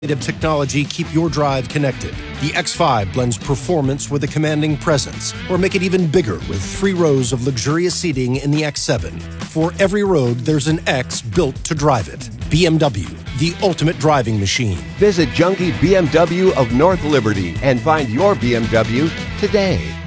technology keep your drive connected. The X5 blends performance with a commanding presence, or make it even bigger with 3 rows of luxurious seating in the X7. For every road, there's an X built to drive it. BMW, the ultimate driving machine. Visit Junkie BMW of North Liberty and find your BMW today.